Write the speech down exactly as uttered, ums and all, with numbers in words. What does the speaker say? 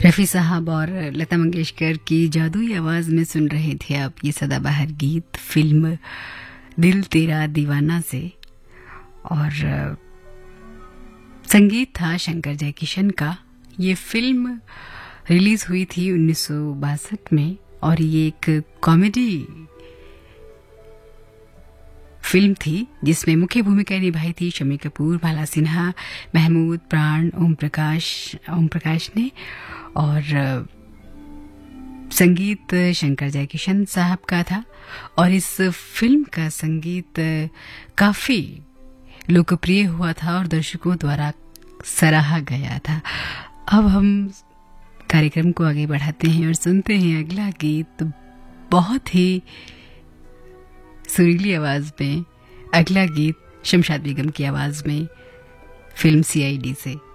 रफ़ी साहब और लता मंगेशकर की जादुई आवाज़ में सुन रहे थे आप ये सदाबहार गीत फिल्म दिल तेरा दीवाना से। और संगीत था शंकर जयकिशन का। ये फिल्म रिलीज़ हुई थी उन्नीस सौ बासठ में और ये एक कॉमेडी फिल्म थी जिसमें मुख्य भूमिका निभाई थी शम्मी कपूर, बाला सिन्हा, महमूद, प्राण, ओम प्रकाश ओम प्रकाश ने। और संगीत शंकर जयकिशन साहब का था और इस फिल्म का संगीत काफ़ी लोकप्रिय हुआ था और दर्शकों द्वारा सराहा गया था। अब हम कार्यक्रम को आगे बढ़ाते हैं और सुनते हैं अगला गीत बहुत ही सुरीली आवाज में। अगला गीत शमशाद बेगम की आवाज में फिल्म सीआईडी से।